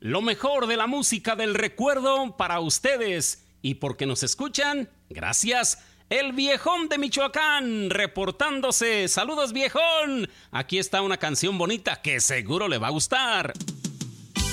Lo mejor de la música del recuerdo para ustedes. Y porque nos escuchan, gracias. El Viejón de Michoacán reportándose. Saludos, Viejón. Aquí está una canción bonita que seguro le va a gustar.